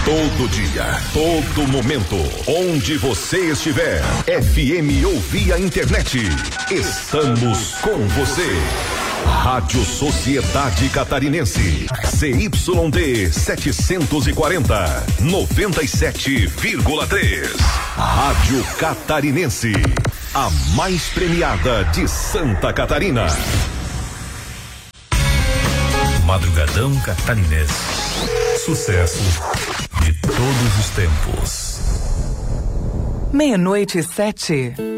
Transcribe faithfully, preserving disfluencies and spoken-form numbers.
Todo dia, todo momento, onde você estiver. F M ou via internet. Estamos com você. Rádio Sociedade Catarinense. C Y D setecentos e quarenta, noventa e sete vírgula três. Rádio Catarinense. A mais premiada de Santa Catarina. Madrugadão Catarinense. Sucesso de todos os tempos. Meia-noite e sete.